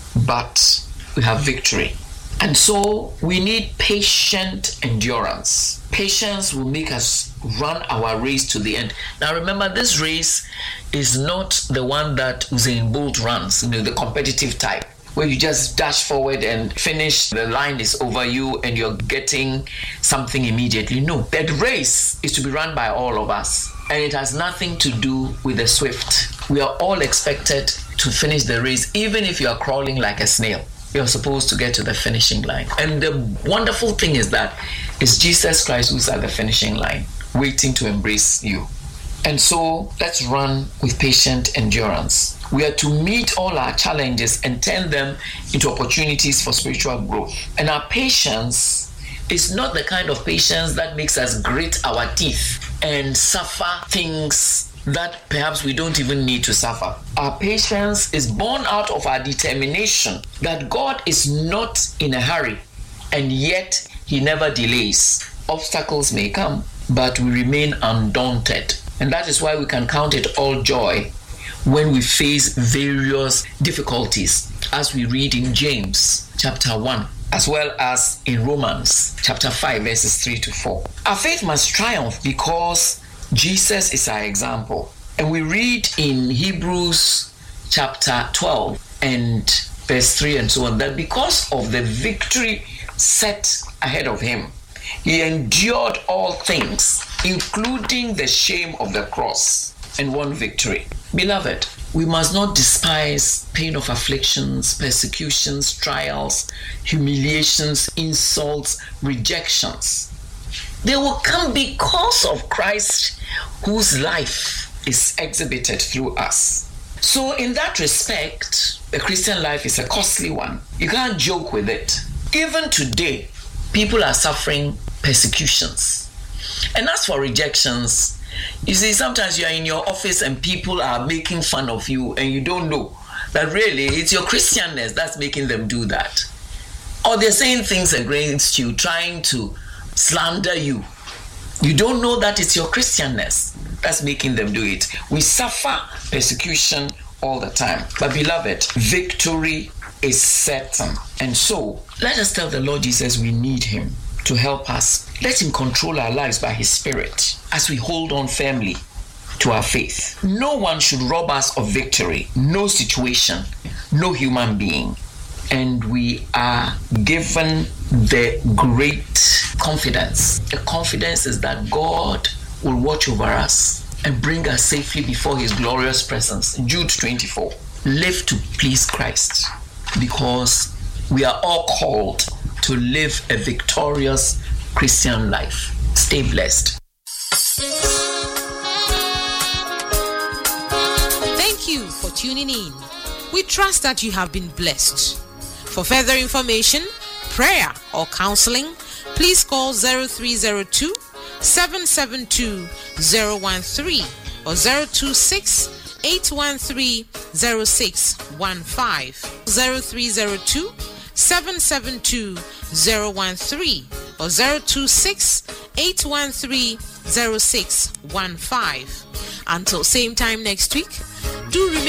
but we have victory. And so we need patient endurance. Patience will make us run our race to the end. Now remember, this race is not the one that Usain Bolt runs, the competitive type, where you just dash forward and finish, the line is over you and you're getting something immediately. No, that race is to be run by all of us. And it has nothing to do with the swift. We are all expected to finish the race, even if you are crawling like a snail. You're supposed to get to the finishing line. And the wonderful thing is that it's Jesus Christ who's at the finishing line, waiting to embrace you. And so let's run with patient endurance. We are to meet all our challenges and turn them into opportunities for spiritual growth. And our patience is not the kind of patience that makes us grit our teeth and suffer things that perhaps we don't even need to suffer. Our patience is born out of our determination that God is not in a hurry, and yet He never delays. Obstacles may come, but we remain undaunted. And that is why we can count it all joy when we face various difficulties, as we read in James chapter 1, as well as in Romans chapter 5, verses 3 to 4. Our faith must triumph because Jesus is our example. And we read in Hebrews chapter 12 and verse 3 and so on, that because of the victory set ahead of him, he endured all things, including the shame of the cross, and won victory. Beloved, we must not despise pain of afflictions, persecutions, trials, humiliations, insults, rejections. They will come because of Christ, whose life is exhibited through us. So in that respect, the Christian life is a costly one. You can't joke with it. Even today, people are suffering persecutions. And as for rejections, you see, sometimes you are in your office and people are making fun of you and you don't know that really it's your Christianness that's making them do that. Or they're saying things against you, trying to slander you. You don't know that it's your Christianness that's making them do it. We suffer persecution all the time. But beloved, victory is certain. And so, let us tell the Lord Jesus we need Him to help us. Let Him control our lives by His Spirit as we hold on firmly to our faith. No one should rob us of victory. No situation, no human being. And we are given the great confidence. The confidence is that God will watch over us and bring us safely before His glorious presence. Jude 24. Live to please Christ, because we are all called to live a victorious Christian life. Stay blessed. Thank you for tuning in. We trust that you have been blessed. For further information, prayer or counseling, please call 0302 772 013 or 026 813 0615. 0302 772 013 or 026 813 0615. Until same time next week, do remain